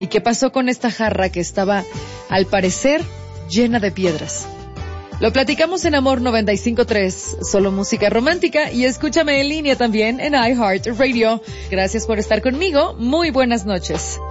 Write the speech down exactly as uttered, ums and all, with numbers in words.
¿Y qué pasó con esta jarra que estaba, al parecer, llena de piedras? Lo platicamos en Amor noventa y cinco punto tres, solo música romántica, y escúchame en línea también en iHeartRadio. Gracias por estar conmigo. Muy buenas noches.